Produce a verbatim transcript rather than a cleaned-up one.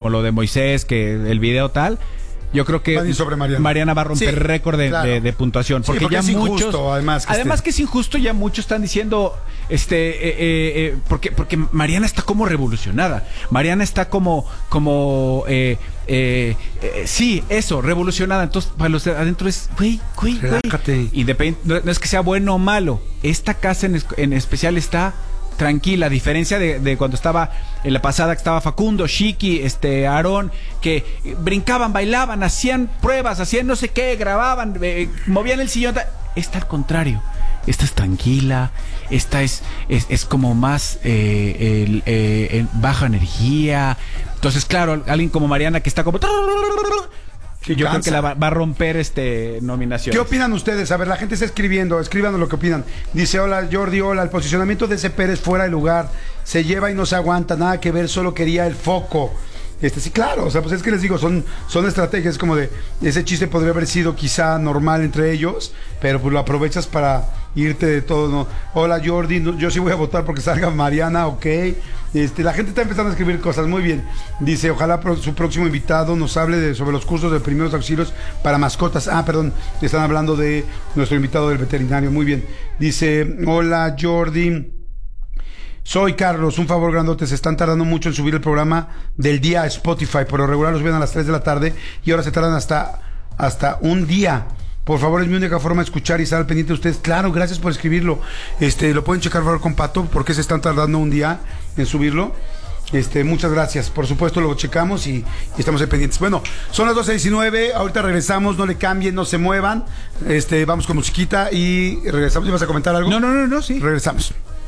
con lo de Moisés, que el video tal. Yo creo que sobre Mariana. Mariana va a romper Sí, récord de, claro. de, de puntuación. Porque, Sí, porque ya es injusto, muchos. además que además esté. que es injusto, ya muchos están diciendo. Este, eh, eh, eh, porque, porque Mariana está como revolucionada. Mariana está como, como, eh, eh, eh, sí, eso, revolucionada. Entonces, para los de adentro es, güey, güey, güey. Independiente, no, no es que sea bueno o malo. Esta casa en, en especial está tranquila, a diferencia de, de cuando estaba en la pasada, que estaba Facundo, Chiqui, este, Aarón, que brincaban, bailaban, hacían pruebas, hacían no sé qué, grababan, eh, movían el sillón. Esta al contrario, esta es tranquila, esta es, es, es como más eh, el, eh, el baja energía. Entonces, claro, alguien como Mariana que está como... Que yo cansa. creo que la va, va a romper este nominación. ¿Qué opinan ustedes? A ver, la gente está escribiendo, escríbanos lo que opinan. Dice, hola Jordi, hola, el posicionamiento de ese Pérez fuera de lugar, se lleva y no se aguanta, nada que ver, solo quería el foco. Este, sí, claro, o sea, pues es que les digo, son, son estrategias como de, ese chiste podría haber sido quizá normal entre ellos, pero pues lo aprovechas para irte de todo, ¿no? Hola Jordi, no, yo sí voy a votar porque salga Mariana, ok. Este, la gente está empezando a escribir cosas, muy bien. Dice, ojalá pro, su próximo invitado nos hable de, sobre los cursos de primeros auxilios para mascotas. Ah, perdón, están hablando de nuestro invitado del veterinario, muy bien. Dice, hola Jordi. Soy Carlos, un favor grandote, se están tardando mucho en subir el programa del día a Spotify, por lo regular los ven a las tres de la tarde y ahora se tardan hasta, hasta un día. Por favor, es mi única forma de escuchar y estar al pendiente de ustedes. Claro, gracias por escribirlo. Este, lo pueden checar por favor con Pato, porque se están tardando un día en subirlo. Este, muchas gracias, por supuesto lo checamos y, y estamos ahí pendientes. Bueno, son las doce diecinueve, ahorita regresamos, no le cambien, no se muevan. Este, vamos con musiquita y regresamos. ¿Ibas a comentar algo? No, no, no, no, sí. Regresamos.